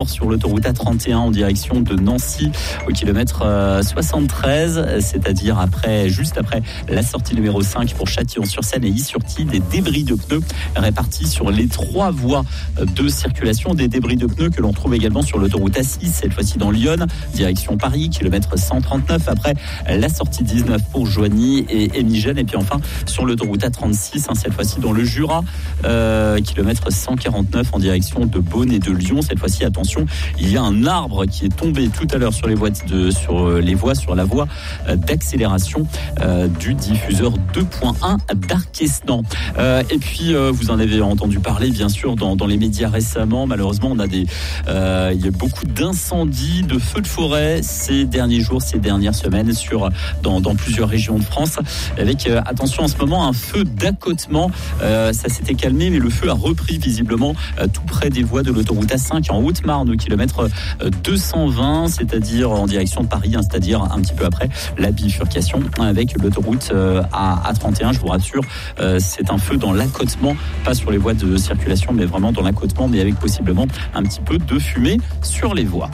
alors sur l'autoroute A31 en direction de Nancy au kilomètre 73, c'est-à-dire juste après la sortie numéro 5 pour Châtillon-sur-Seine et Is-sur-Tille. Des débris de pneus répartis sur les 3 voies de circulation. Des débris de pneus que l'on trouve également sur l'autoroute A6, cette fois-ci dans Lyon, direction Paris, kilomètre 139, après la sortie 19 pour Joigny et Migène. Et puis enfin sur l'autoroute A36, cette fois-ci dans le Jura, kilomètre 149 en direction de Beaune et de Lyon. Cette fois-ci, attention, il y a un arbre qui est tombé tout à l'heure sur la voie d'accélération du diffuseur 2.1 d'Arquestan. Et puis vous en avez entendu parler bien sûr dans les médias récemment. Malheureusement, il y a beaucoup d'incendies, de feux de forêt ces derniers jours, ces dernières semaines dans plusieurs régions de France, avec attention en ce moment un feu d'accotement. Ça s'était calmé, mais le feu a repris visiblement tout près des voies de l'autoroute A5 en Haute-Marne au kilomètre 220, c'est-à-dire en direction de Paris, c'est-à-dire un petit peu après la bifurcation avec l'autoroute A31. Je vous rassure, c'est un feu dans l'accotement, pas sur les voies de circulation, mais vraiment dans l'accotement, mais avec possiblement un petit peu de fumée sur les voies.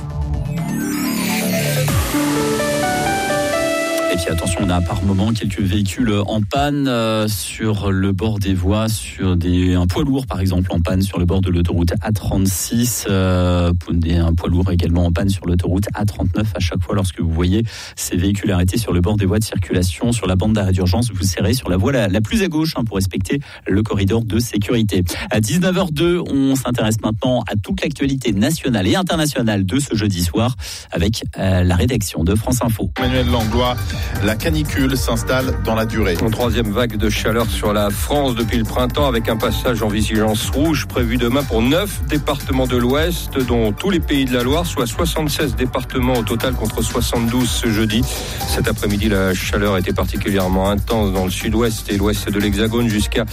Et puis attention, on a par moment quelques véhicules en panne sur le bord des voies, un poids lourd par exemple en panne sur le bord de l'autoroute A36, un poids lourd également en panne sur l'autoroute A39. À chaque fois lorsque vous voyez ces véhicules arrêtés sur le bord des voies de circulation, sur la bande d'arrêt d'urgence, vous serrez sur la voie la plus à gauche pour respecter le corridor de sécurité. À 19h02, on s'intéresse maintenant à toute l'actualité nationale et internationale de ce jeudi soir avec la rédaction de France Info. Emmanuel Langlois. La canicule s'installe dans la durée. Une 3e vague de chaleur sur la France depuis le printemps, avec un passage en vigilance rouge prévu demain pour 9 départements de l'Ouest, dont tous les pays de la Loire, soit 76 départements au total contre 72 ce jeudi. Cet après-midi, la chaleur était particulièrement intense dans le sud-ouest et l'ouest de l'Hexagone, jusqu'à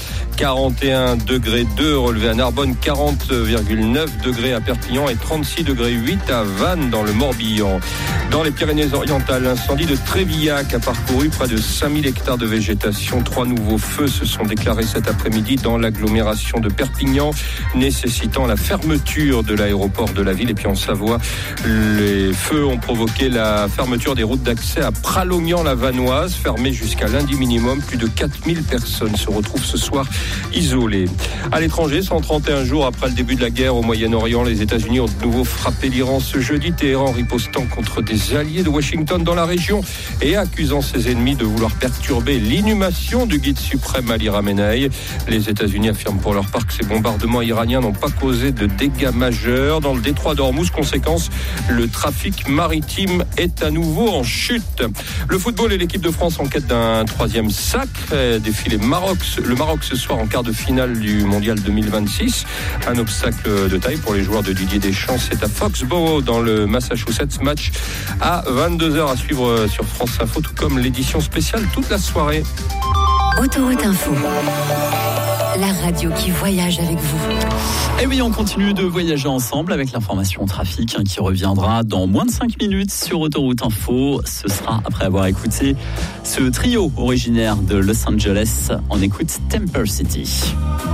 41 degrés 2 relevé à Narbonne, 40,9 degrés à Perpignan et 36 degrés 8 à Vannes dans le Morbihan. Dans les Pyrénées-Orientales, l'incendie de Trévillac a parcouru près de 5000 hectares de végétation. 3 nouveaux feux se sont déclarés cet après-midi dans l'agglomération de Perpignan, nécessitant la fermeture de l'aéroport de la ville. Et puis en Savoie, les feux ont provoqué la fermeture des routes d'accès à Pralognan-la-Vanoise, fermées jusqu'à lundi minimum. Plus de 4000 personnes se retrouvent ce soir isolées. À l'étranger, 131 jours après le début de la guerre au Moyen-Orient, les États-Unis ont de nouveau frappé l'Iran ce jeudi. Téhéran ripostant contre des alliés de Washington dans la région et accusant ses ennemis de vouloir perturber l'inhumation du guide suprême Ali Khamenei. Les États-Unis affirment pour leur part que ces bombardements iraniens n'ont pas causé de dégâts majeurs. Dans le détroit d'Ormuz, conséquence, le trafic maritime est à nouveau en chute. Le football et l'équipe de France en quête d'un 3e sacre. Défile le Maroc ce soir en quart de finale du Mondial 2026. Un obstacle de taille pour les joueurs de Didier Deschamps. C'est à Foxborough dans le Massachusetts. Match à 22h à suivre sur France Info, tout comme l'édition spéciale toute la soirée. Autoroute Info, la radio qui voyage avec vous. Et oui, on continue de voyager ensemble avec l'information trafic qui reviendra dans moins de 5 minutes sur Autoroute Info. Ce sera après avoir écouté ce trio originaire de Los Angeles. On écoute Temper City.